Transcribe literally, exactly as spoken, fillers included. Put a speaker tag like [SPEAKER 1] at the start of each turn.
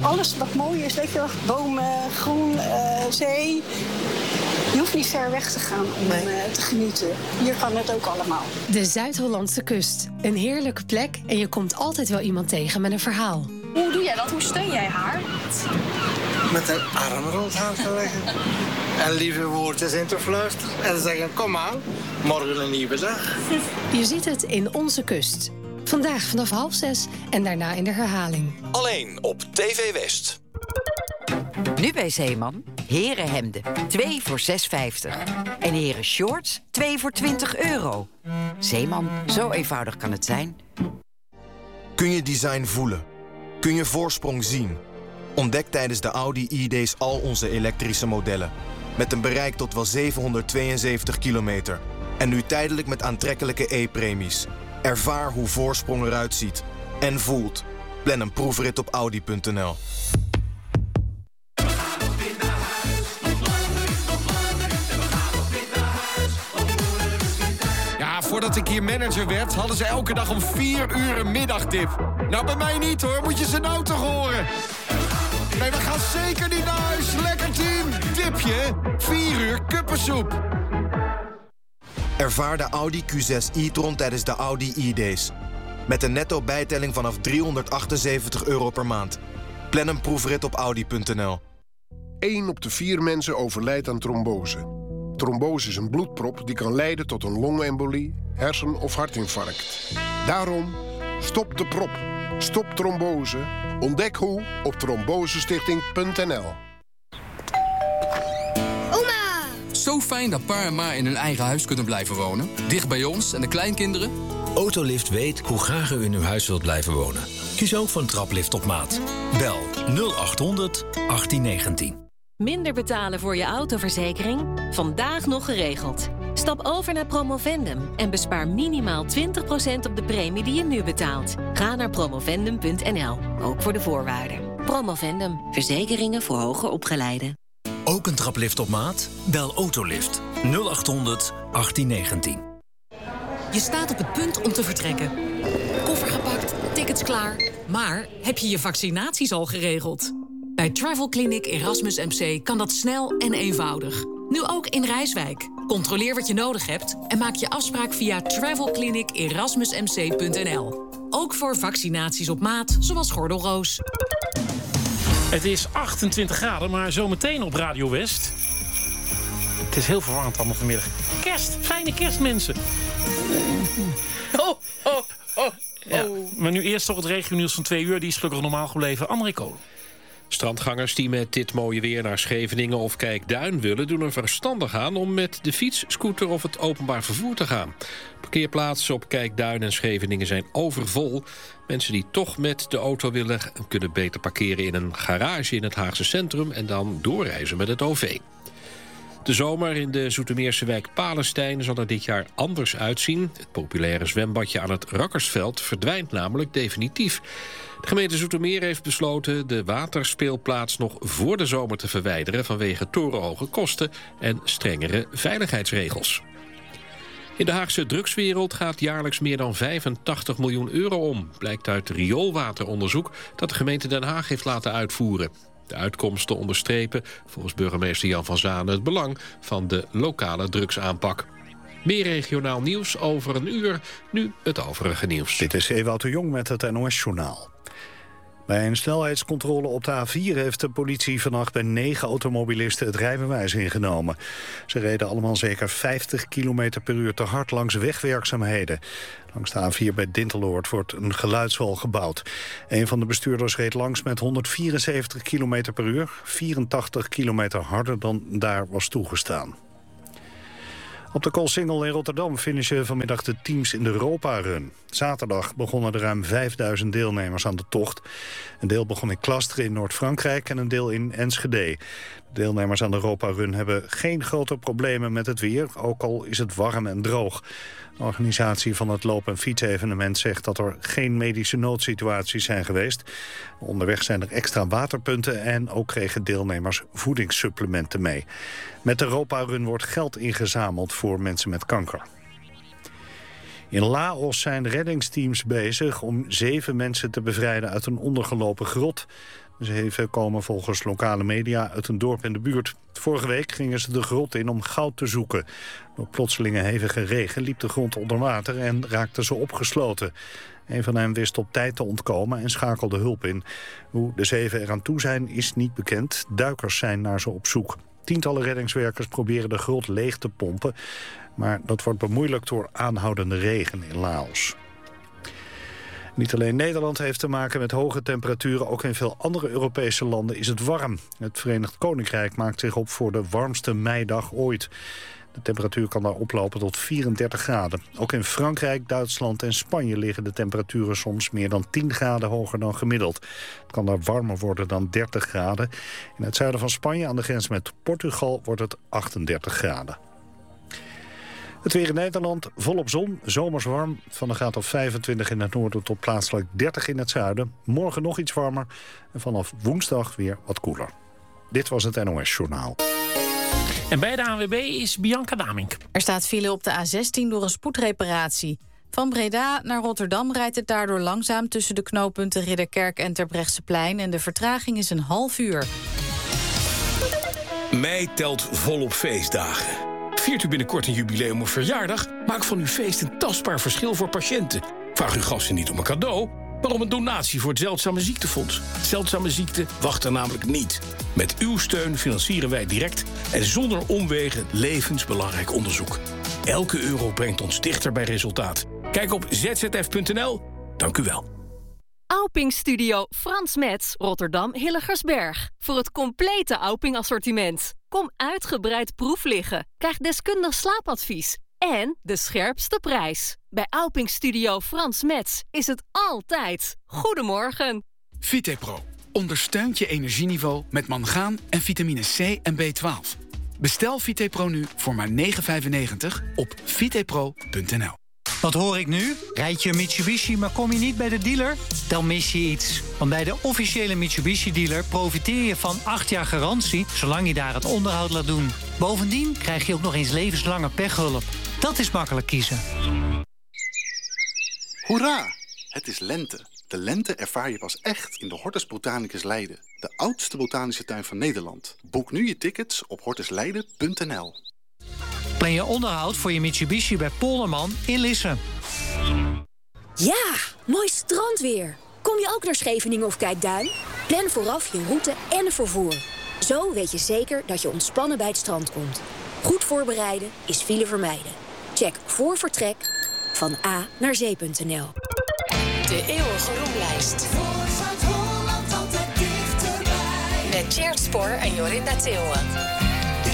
[SPEAKER 1] Alles wat mooi is, weet je wel. Bomen, groen, uh, zee. Je hoeft niet ver weg te gaan om nee. uh, te genieten. Hier kan het ook allemaal.
[SPEAKER 2] De Zuid-Hollandse kust. Een heerlijke plek en je komt altijd wel iemand tegen met een verhaal.
[SPEAKER 3] Hoe doe jij dat? Hoe steun jij haar?
[SPEAKER 4] Met een arm rond haar te leggen. En lieve woordjes in te fluisteren. En zeggen, kom aan, morgen een nieuwe dag.
[SPEAKER 2] Je ziet het in Onze Kust. Vandaag vanaf half zes en daarna in de herhaling.
[SPEAKER 5] Alleen op T V West.
[SPEAKER 6] Nu bij Zeeman, herenhemden, twee voor zes vijftig. En heren shorts, twee voor twintig euro. Zeeman, zo eenvoudig kan het zijn.
[SPEAKER 7] Kun je design voelen? Kun je voorsprong zien? Ontdek tijdens de Audi e-days al onze elektrische modellen. Met een bereik tot wel zevenhonderdtweeënzeventig kilometer. En nu tijdelijk met aantrekkelijke e-premies. Ervaar hoe voorsprong eruit ziet. En voelt. Plan een proefrit op audi punt n l.
[SPEAKER 8] Ja, voordat ik hier manager werd, hadden ze elke dag om vier uur een middagdip. Nou, bij mij niet hoor, moet je ze nou toch horen. Nee, we gaan zeker niet naar huis. Lekker team. Dipje, vier uur kuppensoep.
[SPEAKER 7] Ervaar de Audi Q zes e-tron tijdens de Audi e-days. Met een netto bijtelling vanaf driehonderdachtenzeventig euro per maand. Plan een proefrit op audi punt n l.
[SPEAKER 9] Eén op de vier mensen overlijdt aan trombose. Trombose is een bloedprop die kan leiden tot een longembolie, hersen- of hartinfarct. Daarom, stop de prop. Stop trombose. Ontdek hoe op trombosestichting punt n l.
[SPEAKER 10] Oma! Zo fijn dat pa en ma in hun eigen huis kunnen blijven wonen. Dicht bij ons en de kleinkinderen.
[SPEAKER 11] Autolift weet hoe graag u in uw huis wilt blijven wonen. Kies ook voor een traplift op maat. Bel nul acht honderd achttien negentien.
[SPEAKER 12] Minder betalen voor je autoverzekering? Vandaag nog geregeld. Stap over naar Promovendum en bespaar minimaal twintig procent op de premie die je nu betaalt. Ga naar promovendum punt n l, ook voor de voorwaarden. Promovendum, verzekeringen voor hoger opgeleiden.
[SPEAKER 11] Ook een traplift op maat? Bel Autolift nul acht honderd achttien negentien.
[SPEAKER 13] Je staat op het punt om te vertrekken. Koffer gepakt, tickets klaar. Maar heb je je vaccinaties al geregeld? Bij Travel Clinic Erasmus M C kan dat snel en eenvoudig. Nu ook in Rijswijk. Controleer wat je nodig hebt en maak je afspraak via travel clinic erasmus m c punt n l. Ook voor vaccinaties op maat, zoals gordelroos.
[SPEAKER 14] Het is achtentwintig graden, maar zometeen op Radio West. Het is heel verwarrend allemaal vanmiddag. Kerst, fijne kerst, mensen.
[SPEAKER 15] Oh, oh, oh,
[SPEAKER 14] ja, maar nu eerst toch het regionieuws van twee uur. Die is gelukkig normaal gebleven. André Kolen.
[SPEAKER 16] Strandgangers die met dit mooie weer naar Scheveningen of Kijkduin willen, doen er verstandig aan om met de fiets, scooter of het openbaar vervoer te gaan. Parkeerplaatsen op Kijkduin en Scheveningen zijn overvol. Mensen die toch met de auto willen, kunnen beter parkeren in een garage in het Haagse centrum en dan doorreizen met het O V. De zomer in de Zoetermeerse wijk Palenstein zal er dit jaar anders uitzien. Het populaire zwembadje aan het Rakkersveld verdwijnt namelijk definitief. De gemeente Zoetermeer heeft besloten de waterspeelplaats nog voor de zomer te verwijderen vanwege torenhoge kosten en strengere veiligheidsregels. In de Haagse drugswereld gaat jaarlijks meer dan vijfentachtig miljoen euro om, blijkt uit rioolwateronderzoek dat de gemeente Den Haag heeft laten uitvoeren. De uitkomsten onderstrepen, volgens burgemeester Jan van Zanen, het belang van de lokale drugsaanpak. Meer regionaal nieuws over een uur, nu het overige nieuws.
[SPEAKER 17] Dit is Ewout de Jong met het N O S-journaal. Bij een snelheidscontrole op de A vier heeft de politie vannacht bij negen automobilisten het rijbewijs ingenomen. Ze reden allemaal zeker vijftig kilometer per uur te hard langs wegwerkzaamheden. Langs de A vier bij Dinteloord wordt een geluidswal gebouwd. Een van de bestuurders reed langs met honderdvierenzeventig kilometer per uur, vierentachtig kilometer harder dan daar was toegestaan. Op de Koolsingel in Rotterdam finishen vanmiddag de teams in de Europa-run. Zaterdag begonnen er ruim vijfduizend deelnemers aan de tocht. Een deel begon in Klastre in Noord-Frankrijk en een deel in Enschede. De deelnemers aan de Europa-run hebben geen grote problemen met het weer, ook al is het warm en droog. De organisatie van het loop- en fietsevenement zegt dat er geen medische noodsituaties zijn geweest. Onderweg zijn er extra waterpunten en ook kregen deelnemers voedingssupplementen mee. Met de Europa-run wordt geld ingezameld voor mensen met kanker. In Laos zijn reddingsteams bezig om zeven mensen te bevrijden uit een ondergelopen grot. De zeven komen volgens lokale media uit een dorp in de buurt. Vorige week gingen ze de grot in om goud te zoeken. Door plotselinge hevige regen liep de grond onder water en raakten ze opgesloten. Een van hen wist op tijd te ontkomen en schakelde hulp in. Hoe de zeven eraan toe zijn is niet bekend. Duikers zijn naar ze op zoek. Tientallen reddingswerkers proberen de grot leeg te pompen, maar dat wordt bemoeilijkt door aanhoudende regen in Laos. Niet alleen Nederland heeft te maken met hoge temperaturen, ook in veel andere Europese landen is het warm. Het Verenigd Koninkrijk maakt zich op voor de warmste meidag ooit. De temperatuur kan daar oplopen tot vierendertig graden. Ook in Frankrijk, Duitsland en Spanje liggen de temperaturen soms meer dan tien graden hoger dan gemiddeld. Het kan daar warmer worden dan dertig graden. In het zuiden van Spanje, aan de grens met Portugal, wordt het achtendertig graden. Het weer in Nederland, volop zon, zomers warm. Van de graad of vijfentwintig in het noorden tot plaatselijk dertig in het zuiden. Morgen nog iets warmer en vanaf woensdag weer wat koeler. Dit was het N O S Journaal.
[SPEAKER 14] En bij de A N W B is Bianca Damink.
[SPEAKER 18] Er staat file op de A zestien door een spoedreparatie. Van Breda naar Rotterdam rijdt het daardoor langzaam tussen de knooppunten Ridderkerk en Terbrechtseplein. En de vertraging is een half uur.
[SPEAKER 19] Mei telt volop feestdagen. Viert u binnenkort een jubileum of verjaardag? Maak van uw feest een tastbaar verschil voor patiënten. Vraag uw gasten niet om een cadeau, maar om een donatie voor het Zeldzame Ziektefonds. Zeldzame ziekte wacht er namelijk niet. Met uw steun financieren wij direct en zonder omwegen levensbelangrijk onderzoek. Elke euro brengt ons dichter bij resultaat. Kijk op z z f punt n l. Dank u wel.
[SPEAKER 20] Auping Studio Frans Metz, Rotterdam Hilligersberg. Voor het complete Auping assortiment. Kom uitgebreid proef liggen. Krijg deskundig slaapadvies. En de scherpste prijs. Bij Auping Studio Frans Metz is het altijd Goedemorgen.
[SPEAKER 21] Vitepro ondersteunt je energieniveau met mangaan en vitamine C en B twaalf. Bestel Vitepro nu voor maar negen vijfennegentig op vitepro punt n l.
[SPEAKER 22] Wat hoor ik nu? Rijd je een Mitsubishi, maar kom je niet bij de dealer? Dan mis je iets. Want bij de officiële Mitsubishi-dealer profiteer je van acht jaar garantie, zolang je daar het onderhoud laat doen. Bovendien krijg je ook nog eens levenslange pechhulp. Dat is makkelijk kiezen.
[SPEAKER 23] Hoera! Het is lente. De lente ervaar je pas echt in de Hortus Botanicus Leiden. De oudste botanische tuin van Nederland. Boek nu je tickets op hortus leiden punt n l.
[SPEAKER 22] Plan je onderhoud voor je Mitsubishi bij Polderman in Lisse.
[SPEAKER 24] Ja, mooi strandweer. Kom je ook naar Scheveningen of Kijkduin? Plan vooraf je route en vervoer. Zo weet je zeker dat je ontspannen bij het strand komt. Goed voorbereiden is file vermijden. Check voor vertrek van A naar zee punt n l.
[SPEAKER 2] De eeuwige roemlijst.
[SPEAKER 25] Voor Zuid-Holland altijd dichterbij.
[SPEAKER 2] Met Tjeerd Spoor en Jorinda Theeuwen.